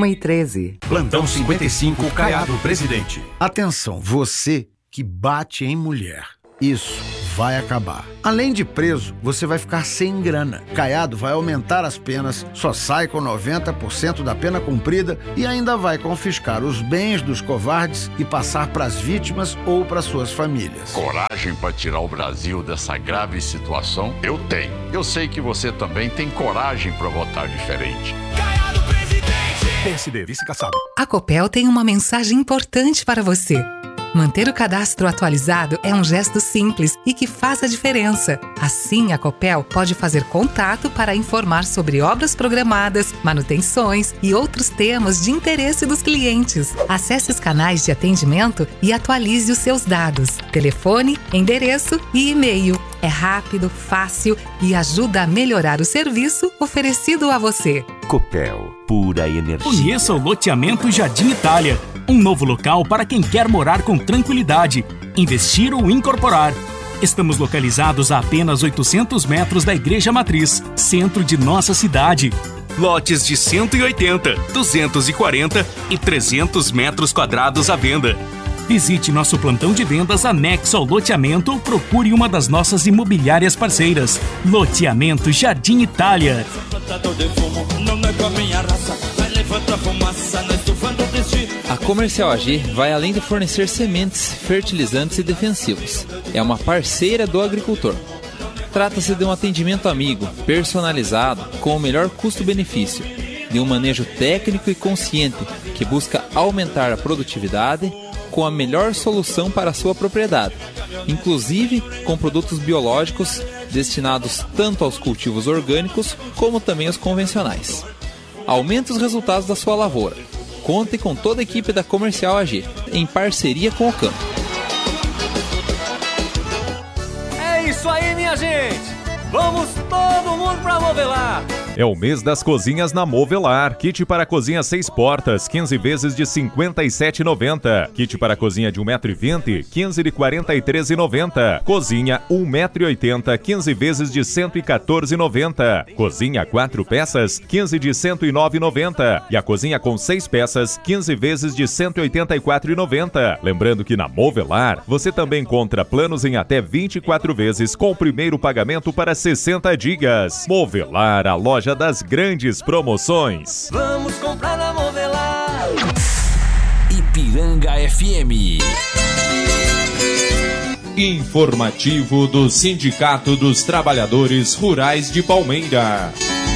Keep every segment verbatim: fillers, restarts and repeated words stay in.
uma e treze. Plantão cinquenta e cinco, Caiado Presidente. Atenção, você que bate em mulher. Isso vai acabar. Além de preso, você vai ficar sem grana. Caiado vai aumentar as penas, só sai com noventa por cento da pena cumprida e ainda vai confiscar os bens dos covardes e passar para as vítimas ou para suas famílias. Coragem para tirar o Brasil dessa grave situação? Eu tenho. Eu sei que você também tem coragem para votar diferente. Caiado Presidente! P S D, vice-Kassab. A Copel tem uma mensagem importante para você. Manter o cadastro atualizado é um gesto simples e que faz a diferença. Assim, a Copel pode fazer contato para informar sobre obras programadas, manutenções e outros temas de interesse dos clientes. Acesse os canais de atendimento e atualize os seus dados: telefone, endereço e e-mail. É rápido, fácil e ajuda a melhorar o serviço oferecido a você. Copel, pura energia. Conheça o loteamento Jardim Itália. Um novo local para quem quer morar com tranquilidade, investir ou incorporar. Estamos localizados a apenas oitocentos metros da Igreja Matriz, centro de nossa cidade. Lotes de cento e oitenta, duzentos e quarenta e trezentos metros quadrados à venda. Visite nosso plantão de vendas anexo ao loteamento ou procure uma das nossas imobiliárias parceiras. Loteamento Jardim Itália. A Comercial A G vai além de fornecer sementes, fertilizantes e defensivos. É uma parceira do agricultor. Trata-se de um atendimento amigo, personalizado, com o melhor custo-benefício, de um manejo técnico e consciente que busca aumentar a produtividade com a melhor solução para a sua propriedade, inclusive com produtos biológicos destinados tanto aos cultivos orgânicos como também aos convencionais. Aumente os resultados da sua lavoura. Conte com toda a equipe da Comercial A G, em parceria com o campo. É isso aí, minha gente! Vamos todo mundo pra Movelar! É o mês das cozinhas na Movelar. Kit para cozinha seis portas, quinze vezes de cinquenta e sete reais e noventa centavos. Kit para cozinha de um metro e vinte, quinze de quarenta e três reais e noventa centavos. Cozinha um metro e oitenta centímetros, quinze vezes de cento e quatorze reais e noventa centavos. Cozinha quatro peças, quinze de cento e nove reais e noventa centavos. E a cozinha com seis peças, quinze vezes de cento e oitenta e quatro reais e noventa centavos. Lembrando que na Movelar, você também encontra planos em até vinte e quatro vezes com o primeiro pagamento para sessenta dias. Movelar, a loja das grandes promoções. Vamos comprar na Movelar. Ipiranga F M. Informativo do Sindicato dos Trabalhadores Rurais de Palmeira.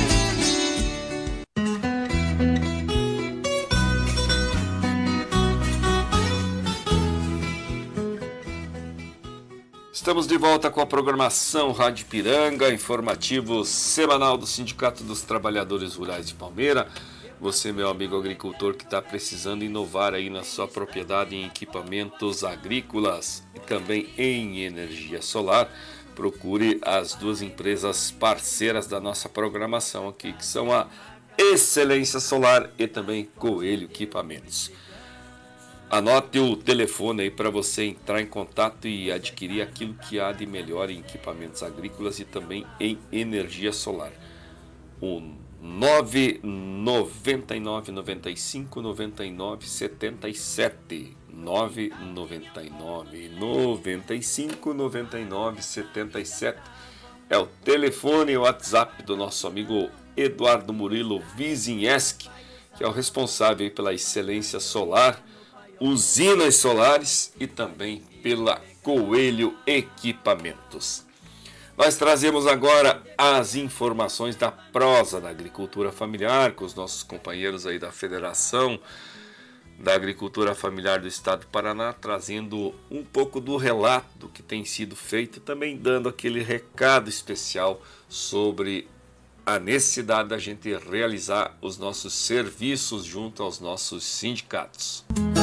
Estamos de volta com a programação Rádio Ipiranga, informativo semanal do Sindicato dos Trabalhadores Rurais de Palmeira. Você, meu amigo agricultor, que está precisando inovar aí na sua propriedade em equipamentos agrícolas e também em energia solar, procure as duas empresas parceiras da nossa programação aqui, que são a Excelência Solar e também Coelho Equipamentos. Anote o telefone aí para você entrar em contato e adquirir aquilo que há de melhor em equipamentos agrícolas e também em energia solar. O nove nove nove nove cinco nove nove sete sete nove nove nove nove cinco nove nove sete sete é o telefone e o WhatsApp do nosso amigo Eduardo Murilo Vizinheski, que é o responsável pela Excelência Solar, usinas solares e também pela Coelho Equipamentos. Nós trazemos agora as informações da prosa da agricultura familiar com os nossos companheiros aí da Federação da Agricultura Familiar do Estado do Paraná, trazendo um pouco do relato do que tem sido feito e também dando aquele recado especial sobre a necessidade da gente realizar os nossos serviços junto aos nossos sindicatos.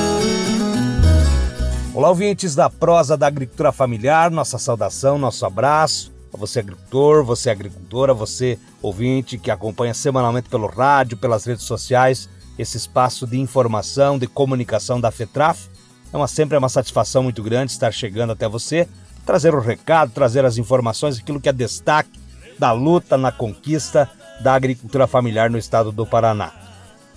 Olá, ouvintes da prosa da agricultura familiar, nossa saudação, nosso abraço a você agricultor, você agricultora, você ouvinte que acompanha semanalmente pelo rádio, pelas redes sociais, esse espaço de informação, de comunicação da FETRAF. É uma, sempre é uma satisfação muito grande estar chegando até você, trazer o recado, trazer as informações, aquilo que é destaque da luta na conquista da agricultura familiar no estado do Paraná.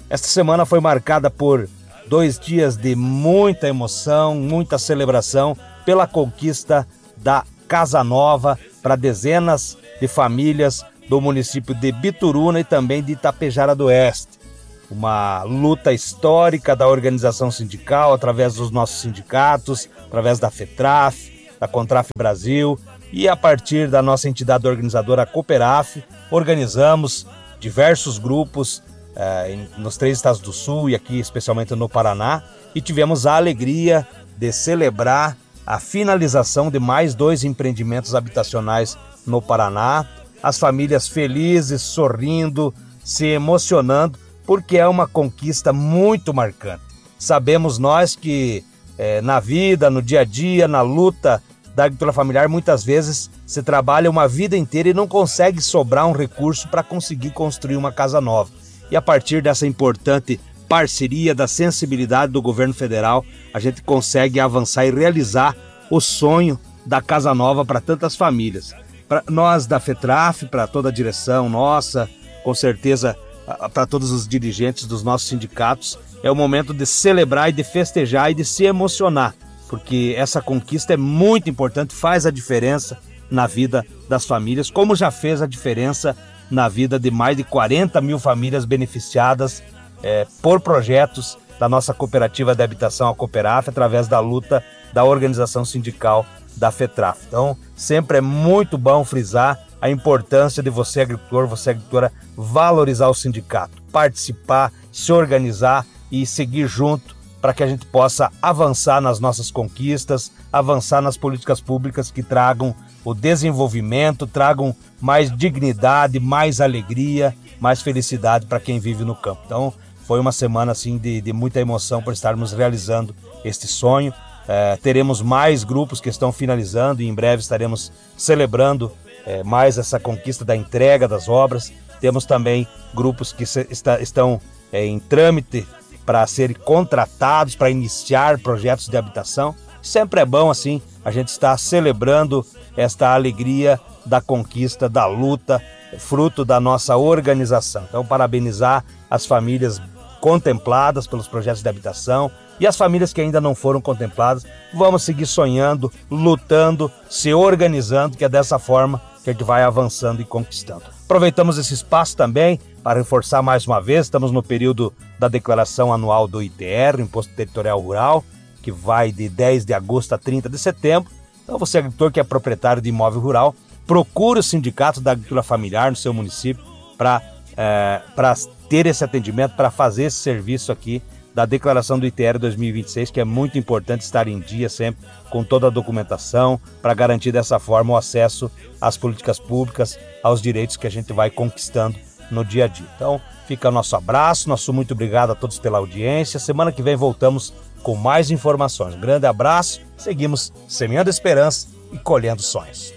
Esta semana foi marcada por dois dias de muita emoção, muita celebração pela conquista da Casa Nova para dezenas de famílias do município de Bituruna e também de Itapejara do Oeste. Uma luta histórica da organização sindical, através dos nossos sindicatos, através da FETRAF, da Contraf Brasil e a partir da nossa entidade organizadora, a Cooperaf, organizamos diversos grupos eh, em, nos três estados do Sul e aqui especialmente no Paraná, e tivemos a alegria de celebrar a finalização de mais dois empreendimentos habitacionais no Paraná, as famílias felizes, sorrindo, se emocionando, porque é uma conquista muito marcante. Sabemos nós que eh, na vida, no dia a dia, na luta da agricultura familiar, muitas vezes se trabalha uma vida inteira e não consegue sobrar um recurso para conseguir construir uma casa nova. E a partir dessa importante parceria, da sensibilidade do governo federal, a gente consegue avançar e realizar o sonho da casa nova para tantas famílias. Para nós da FETRAF, para toda a direção nossa, com certeza para todos os dirigentes dos nossos sindicatos, é o momento de celebrar e de festejar e de se emocionar, porque essa conquista é muito importante, faz a diferença na vida das famílias, como já fez a diferença na vida de mais de quarenta mil famílias beneficiadas é, por projetos da nossa cooperativa de habitação, a Cooperaf, através da luta da organização sindical da FETRAF. Então, sempre é muito bom frisar a importância de você, agricultor, você, agricultora, valorizar o sindicato, participar, se organizar e seguir junto para que a gente possa avançar nas nossas conquistas, avançar nas políticas públicas que tragam o desenvolvimento, tragam mais dignidade, mais alegria, mais felicidade para quem vive no campo. Então, foi uma semana assim de, de muita emoção por estarmos realizando este sonho. É, teremos mais grupos que estão finalizando e em breve estaremos celebrando é, mais essa conquista da entrega das obras. Temos também grupos que se, está, estão é, em trâmite para serem contratados, para iniciar projetos de habitação. Sempre é bom assim a gente estar celebrando esta alegria da conquista, da luta, fruto da nossa organização. Então, parabenizar as famílias contempladas pelos projetos de habitação e as famílias que ainda não foram contempladas. Vamos seguir sonhando, lutando, se organizando, que é dessa forma que a gente vai avançando e conquistando. Aproveitamos esse espaço também para reforçar mais uma vez, estamos no período da declaração anual do I T R, Imposto Territorial Rural, que vai de dez de agosto a trinta de setembro. Então você, agricultor que é proprietário de imóvel rural, procure o sindicato da agricultura familiar no seu município para é, para ter esse atendimento, para fazer esse serviço aqui da declaração do I T R dois mil e vinte e seis, que é muito importante estar em dia sempre com toda a documentação para garantir dessa forma o acesso às políticas públicas, aos direitos que a gente vai conquistando no dia a dia. Então fica nosso abraço, nosso muito obrigado a todos pela audiência. Semana que vem voltamos com mais informações. Um grande abraço, seguimos semeando esperança e colhendo sonhos.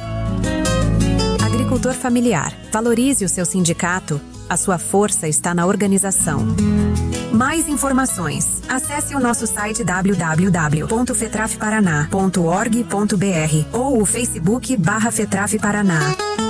Agricultor familiar, valorize o seu sindicato, a sua força está na organização. Mais informações, acesse o nosso site w w w ponto fetraf paraná ponto org ponto b r ou o Facebook barra Fetraf Paraná.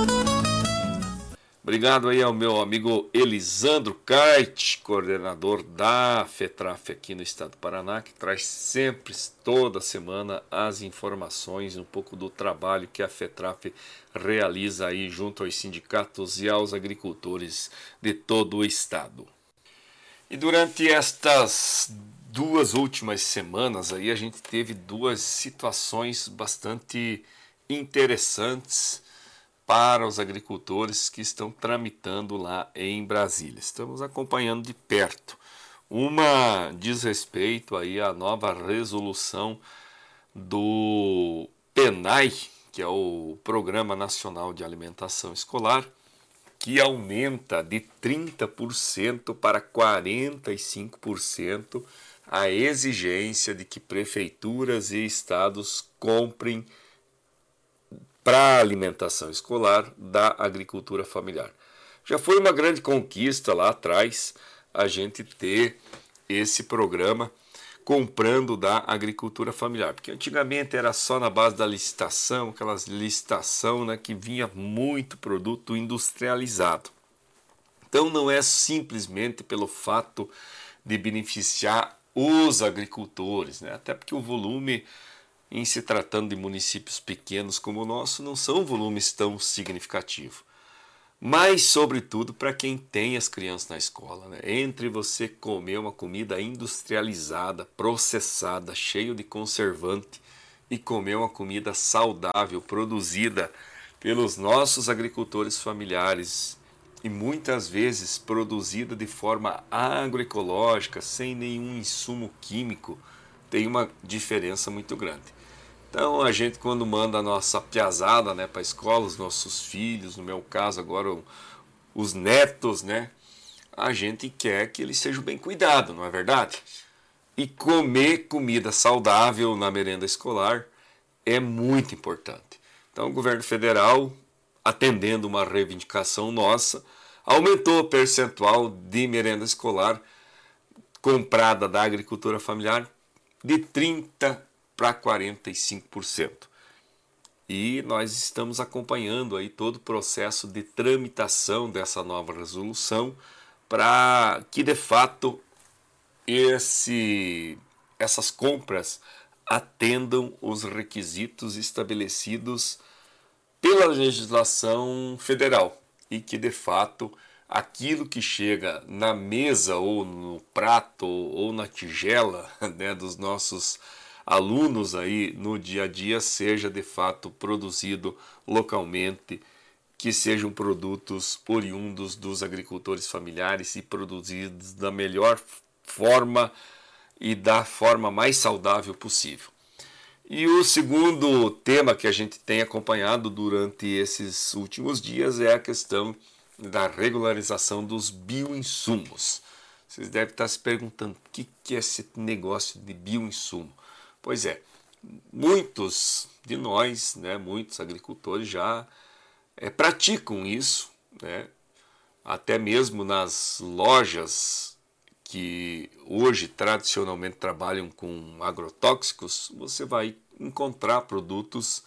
Obrigado aí ao meu amigo Elisandro Kait, coordenador da FETRAF aqui no estado do Paraná, que traz sempre, toda semana, as informações, um pouco do trabalho que a FETRAF realiza aí junto aos sindicatos e aos agricultores de todo o estado. E durante estas duas últimas semanas aí a gente teve duas situações bastante interessantes para os agricultores que estão tramitando lá em Brasília. Estamos acompanhando de perto. Uma diz respeito aí à nova resolução do PENAI, que é o Programa Nacional de Alimentação Escolar, que aumenta de trinta por cento para quarenta e cinco por cento a exigência de que prefeituras e estados comprem para a alimentação escolar da agricultura familiar. Já foi uma grande conquista lá atrás a gente ter esse programa comprando da agricultura familiar, porque antigamente era só na base da licitação, aquelas licitação, né, que vinha muito produto industrializado. Então não é simplesmente pelo fato de beneficiar os agricultores, né? Até porque o volume, em se tratando de municípios pequenos como o nosso, não são volumes tão significativos. Mas, sobretudo, para quem tem as crianças na escola, né? Entre você comer uma comida industrializada, processada, cheia de conservante, e comer uma comida saudável, produzida pelos nossos agricultores familiares, e muitas vezes produzida de forma agroecológica, sem nenhum insumo químico, tem uma diferença muito grande. Então a gente, quando manda a nossa piazada, né, para a escola, os nossos filhos, no meu caso agora os netos, né, a gente quer que eles sejam bem cuidados, não é verdade? E comer comida saudável na merenda escolar é muito importante. Então o governo federal, atendendo uma reivindicação nossa, aumentou o percentual de merenda escolar comprada da agricultura familiar de trinta por cento para quarenta e cinco por cento. E nós estamos acompanhando aí todo o processo de tramitação dessa nova resolução para que, de fato, esse, essas compras atendam os requisitos estabelecidos pela legislação federal e que, de fato, aquilo que chega na mesa ou no prato ou na tigela, né, dos nossos alunos aí no dia a dia seja de fato produzido localmente, que sejam produtos oriundos dos agricultores familiares e produzidos da melhor forma e da forma mais saudável possível. E o segundo tema que a gente tem acompanhado durante esses últimos dias é a questão da regularização dos bioinsumos. Vocês devem estar se perguntando o que é esse negócio de bioinsumo. Pois é, muitos de nós, né, muitos agricultores já é, praticam isso, né, até mesmo nas lojas que hoje tradicionalmente trabalham com agrotóxicos, você vai encontrar produtos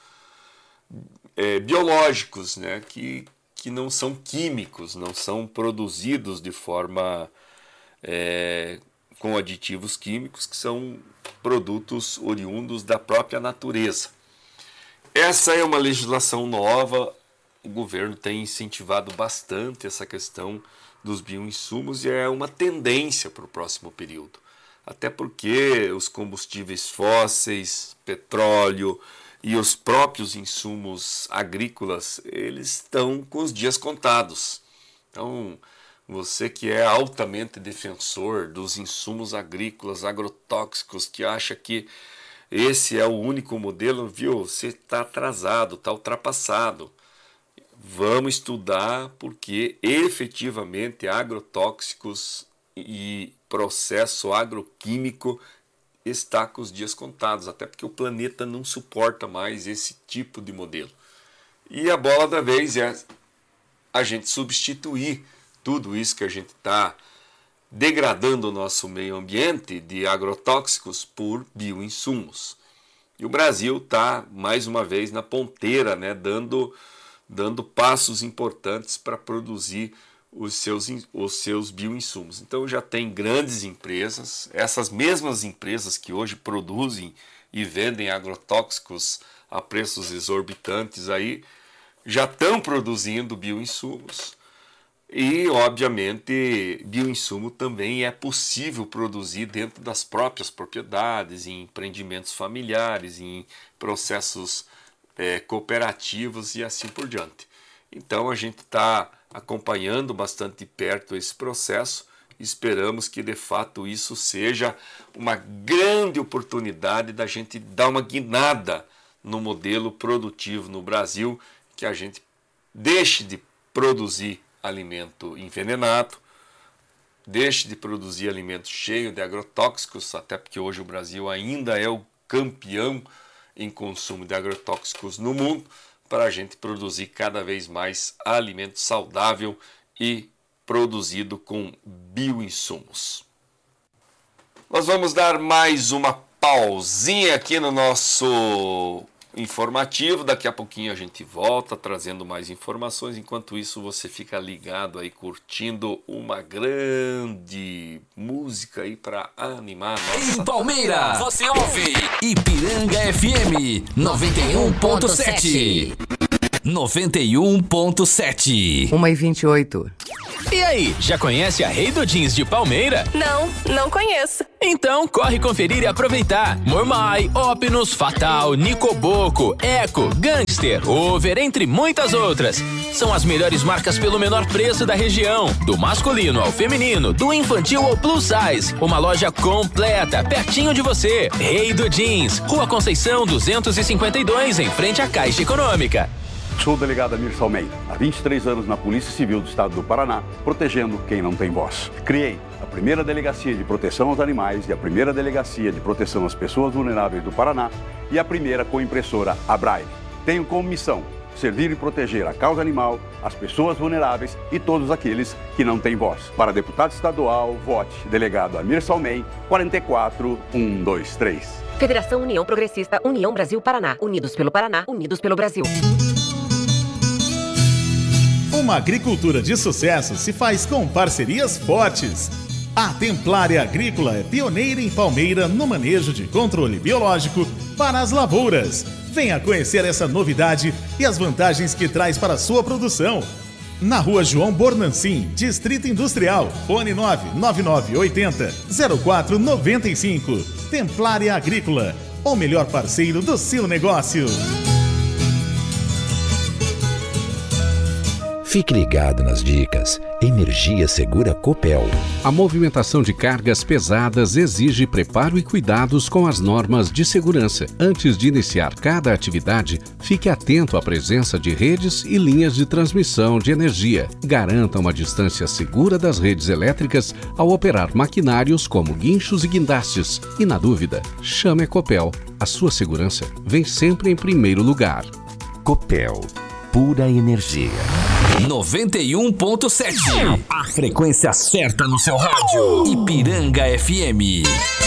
é, biológicos, né, que, que não são químicos, não são produzidos de forma é, com aditivos químicos, que são produtos oriundos da própria natureza. Essa é uma legislação nova, o governo tem incentivado bastante essa questão dos bioinsumos e é uma tendência para o próximo período. Até porque os combustíveis fósseis, petróleo e os próprios insumos agrícolas, eles estão com os dias contados. Então, você que é altamente defensor dos insumos agrícolas, agrotóxicos, que acha que esse é o único modelo, viu? Você está atrasado, está ultrapassado. Vamos estudar porque efetivamente agrotóxicos e processo agroquímico está com os dias contados, até porque o planeta não suporta mais esse tipo de modelo. E a bola da vez é a gente substituir tudo isso que a gente está degradando o nosso meio ambiente de agrotóxicos por bioinsumos. E o Brasil está, mais uma vez, na ponteira, né, dando, dando passos importantes para produzir os seus, os seus bioinsumos. Então já tem grandes empresas, essas mesmas empresas que hoje produzem e vendem agrotóxicos a preços exorbitantes, aí, já estão produzindo bioinsumos. E, obviamente, bioinsumo também é possível produzir dentro das próprias propriedades, em empreendimentos familiares, em processos é, cooperativos e assim por diante. Então, a gente está acompanhando bastante de perto esse processo. Esperamos que, de fato, isso seja uma grande oportunidade da gente dar uma guinada no modelo produtivo no Brasil, que a gente deixe de produzir alimento envenenado, deixe de produzir alimento cheio de agrotóxicos, até porque hoje o Brasil ainda é o campeão em consumo de agrotóxicos no mundo, para a gente produzir cada vez mais alimento saudável e produzido com bioinsumos. Nós vamos dar mais uma pausinha aqui no nosso informativo. Daqui a pouquinho a gente volta trazendo mais informações. Enquanto isso, você fica ligado aí curtindo uma grande música aí para animar a nossa... Em Palmeira, você ouve Ipiranga F M noventa e um ponto sete. noventa e um ponto sete. uma e vinte e oito. E aí, já conhece a Rei do Jeans de Palmeira? Não, não conheço. Então corre conferir e aproveitar. Mormai, Opnus, Fatal, Nicoboco, Eco, Gangster, Over, entre muitas outras. São as melhores marcas pelo menor preço da região. Do masculino ao feminino, do infantil ao plus size. Uma loja completa, pertinho de você. Rei do Jeans, Rua Conceição duzentos e cinquenta e dois, em frente à Caixa Econômica. Sou o delegado Amir Salmei, há vinte e três anos na Polícia Civil do Estado do Paraná, protegendo quem não tem voz. Criei a primeira delegacia de proteção aos animais e a primeira delegacia de proteção às pessoas vulneráveis do Paraná e a primeira com impressora Abraille. Tenho como missão servir e proteger a causa animal, as pessoas vulneráveis e todos aqueles que não têm voz. Para deputado estadual, vote delegado Amir Salmei, quatro quatro um dois três. Federação União Progressista, União Brasil Paraná. Unidos pelo Paraná, unidos pelo Brasil. Uma agricultura de sucesso se faz com parcerias fortes. A Templária Agrícola é pioneira em Palmeira no manejo de controle biológico para as lavouras. Venha conhecer essa novidade e as vantagens que traz para a sua produção. Na Rua João Bornancin, Distrito Industrial, fone nove nove nove oito zero zero quatro nove cinco. Templária Agrícola, o melhor parceiro do seu negócio. Fique ligado nas dicas. Energia Segura Copel. A movimentação de cargas pesadas exige preparo e cuidados com as normas de segurança. Antes de iniciar cada atividade, fique atento à presença de redes e linhas de transmissão de energia. Garanta uma distância segura das redes elétricas ao operar maquinários como guinchos e guindastes. E na dúvida, chame a Copel. A sua segurança vem sempre em primeiro lugar. Copel. Pura energia. noventa e um ponto sete. A frequência certa no seu rádio. Ipiranga F M.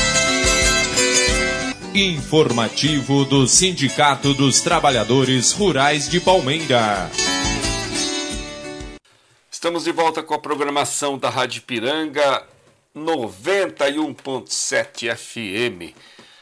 Informativo do Sindicato dos Trabalhadores Rurais de Palmeira. Estamos de volta com a programação da Rádio Ipiranga noventa e um ponto sete F M.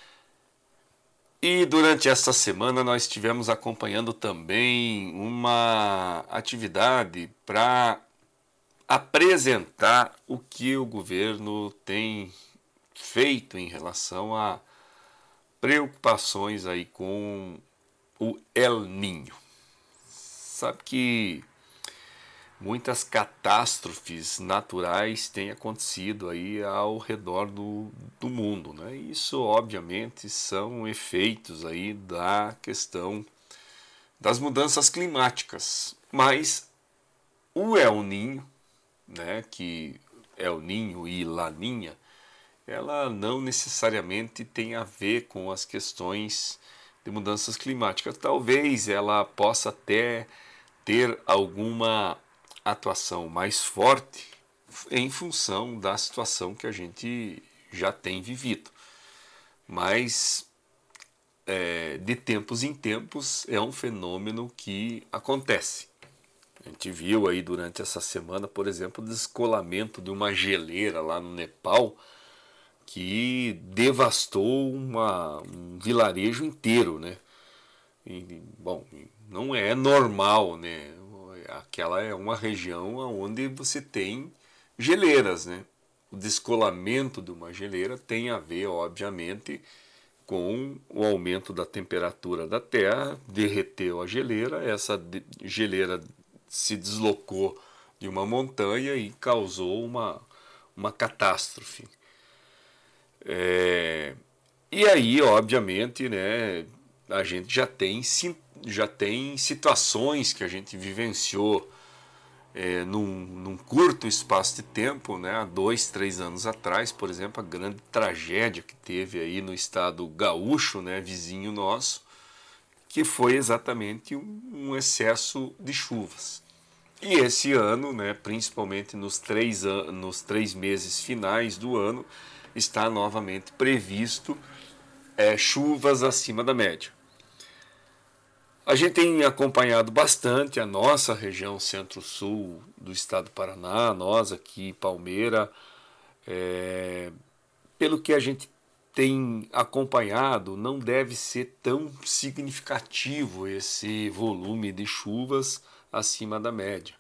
E durante esta semana nós estivemos acompanhando também uma atividade para apresentar o que o governo tem feito em relação a preocupações aí com o El Niño. Sabe que muitas catástrofes naturais têm acontecido aí ao redor do, do mundo, né? Isso, obviamente, são efeitos aí da questão das mudanças climáticas. Mas o El Niño, né, que El Niño e Laninha, ela não necessariamente tem a ver com as questões de mudanças climáticas. Talvez ela possa até ter alguma atuação mais forte em função da situação que a gente já tem vivido. Mas é, de tempos em tempos é um fenômeno que acontece. A gente viu aí durante essa semana, por exemplo, o descolamento de uma geleira lá no Nepal que devastou uma, um vilarejo inteiro, né? E, bom, não é normal, né? Aquela é uma região onde você tem geleiras, né? O descolamento de uma geleira tem a ver, obviamente, com o aumento da temperatura da Terra, derreteu a geleira, essa geleira se deslocou de uma montanha e causou uma, uma catástrofe. É, e aí, obviamente, né, a gente já tem, já tem situações que a gente vivenciou é, num, num curto espaço de tempo, né, há dois, três anos atrás, por exemplo, a grande tragédia que teve aí no estado gaúcho, né, vizinho nosso, que foi exatamente um, um excesso de chuvas. E esse ano, né, principalmente nos três, an- nos três meses finais do ano, está novamente previsto é, chuvas acima da média. A gente tem acompanhado bastante a nossa região centro-sul do estado do Paraná, nós aqui em Palmeira, é, pelo que a gente tem acompanhado, não deve ser tão significativo esse volume de chuvas acima da média.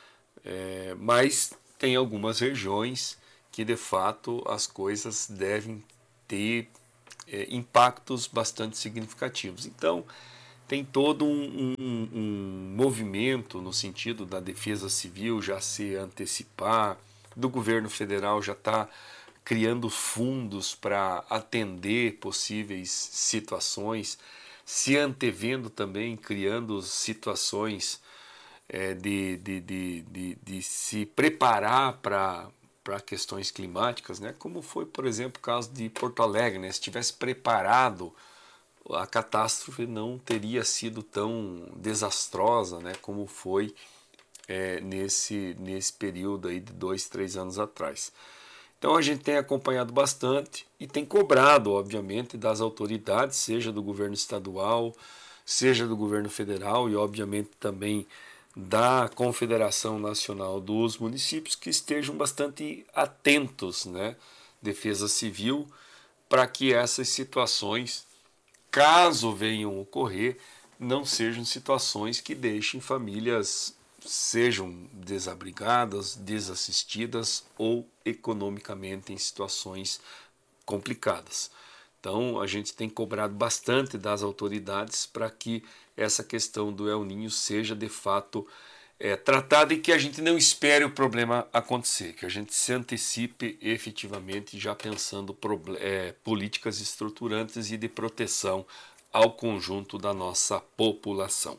É, mas tem algumas regiões que de fato as coisas devem ter é, impactos bastante significativos. Então, tem todo um, um, um movimento no sentido da Defesa Civil já se antecipar, do governo federal já está criando fundos para atender possíveis situações, se antevendo também, criando situações é, de, de, de, de, de se preparar para para questões climáticas, né? Como foi, por exemplo, o caso de Porto Alegre, né? Se tivesse preparado, a catástrofe não teria sido tão desastrosa, né, como foi é, nesse, nesse período aí de dois, três anos atrás. Então a gente tem acompanhado bastante e tem cobrado, obviamente, das autoridades, seja do governo estadual, seja do governo federal e, obviamente, também da Confederação Nacional dos Municípios, que estejam bastante atentos, né, Defesa Civil, para que essas situações, caso venham ocorrer, não sejam situações que deixem famílias sejam desabrigadas, desassistidas ou economicamente em situações complicadas. Então, a gente tem cobrado bastante das autoridades para que essa questão do El Niño seja de fato é, tratada e que a gente não espere o problema acontecer, que a gente se antecipe efetivamente já pensando é, políticas estruturantes e de proteção ao conjunto da nossa população.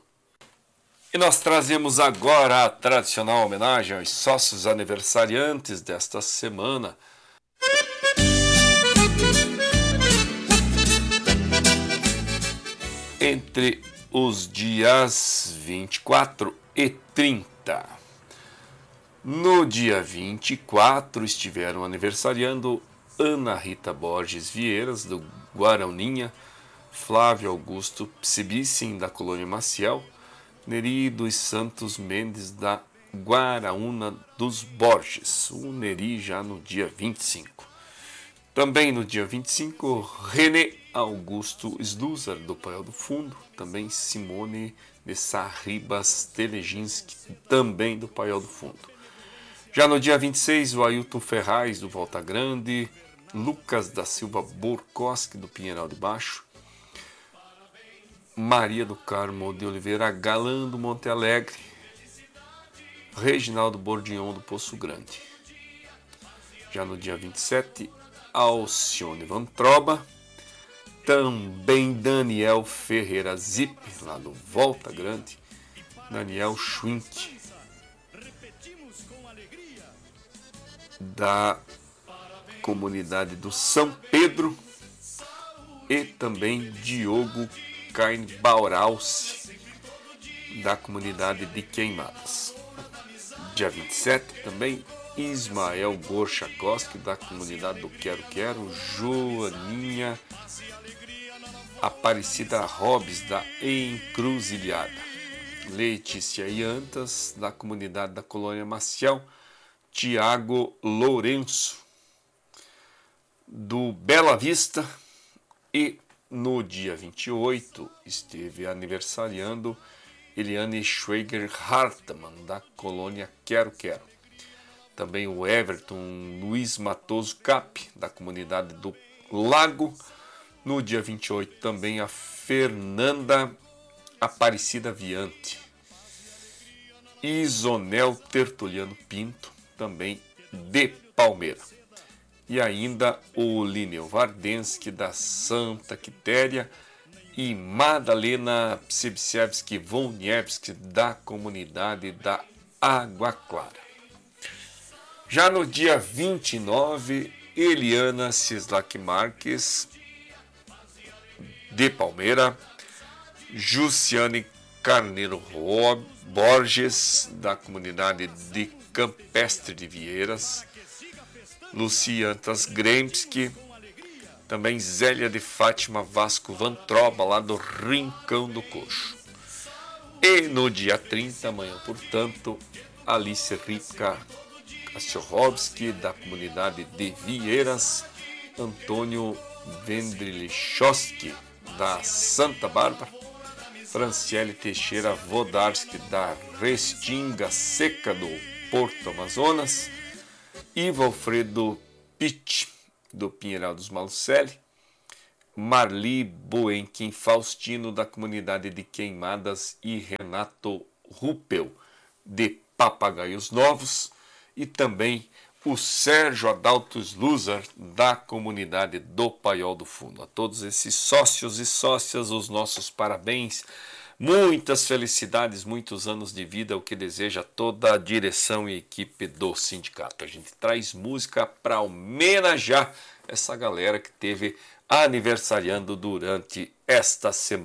E nós trazemos agora a tradicional homenagem aos sócios aniversariantes desta semana. Entre os dias vinte e quatro e trinta. No dia vinte e quatro estiveram aniversariando Ana Rita Borges Vieiras, do Guarauninha, Flávio Augusto Psibicin, da Colônia Maciel, Neri dos Santos Mendes, da Guaraúna dos Borges, o Neri já no dia vinte e cinco. Também no dia vinte e cinco, René Augusto Sluzer, do Paiol do Fundo, também Simone de Sarribas Teleginski, também do Paiol do Fundo. Já no dia vinte e seis, o Ailton Ferraz, do Volta Grande, Lucas da Silva Borkoski, do Pinheiral de Baixo, Maria do Carmo de Oliveira Galã, do Monte Alegre, Reginaldo Bordignon, do Poço Grande. Já no dia vinte e sete, Alcione Vantroba, também Daniel Ferreira Zip, lá do Volta Grande, Daniel Schwink, da comunidade do São Pedro, e também Diogo Cain Bauralce, da comunidade de Queimadas. Dia vinte e sete também Ismael Gorchakoski, da comunidade do Quero Quero, Joaninha Aparecida Robes, da Encruzilhada, Letícia Iantas, da comunidade da Colônia Maciel, Tiago Lourenço, do Bela Vista, e no dia vinte e oito esteve aniversariando Eliane Schweiger Hartmann, da Colônia Quero Quero. Também o Everton Luiz Matoso Cap, da comunidade do Lago. No dia vinte e oito também a Fernanda Aparecida Viante. Isonel Tertuliano Pinto, também de Palmeira. E ainda o Lineu Vardensky, da Santa Quitéria, e Madalena Psibsiewski Woniewski, da comunidade da Água Clara. Já no dia vinte e nove, Eliana Cislak Marques, de Palmeira, Jussiane Carneiro Borges, da comunidade de Campestre de Vieiras, Luciantas Gremski, também Zélia de Fátima Vasco Vantroba, lá do Rincão do Coxo. E no dia trinta, amanhã, portanto, Alice Ripka Kastiorowski, da comunidade de Vieiras, Antônio Vendrilichowski, da Santa Bárbara, Franciele Teixeira Vodarski, da Restinga Seca, do Porto Amazonas, Ivo Alfredo Pitt, do Pinheiral dos Malucelli, Marli Boenquim Faustino, da comunidade de Queimadas, e Renato Ruppel, de Papagaios Novos, e também o Sérgio Adalto Sluzer, da comunidade do Paiol do Fundo. A todos esses sócios e sócias, os nossos parabéns, muitas felicidades, muitos anos de vida, o que deseja toda a direção e equipe do sindicato. A gente traz música para homenagear essa galera que teve aniversariando durante esta semana.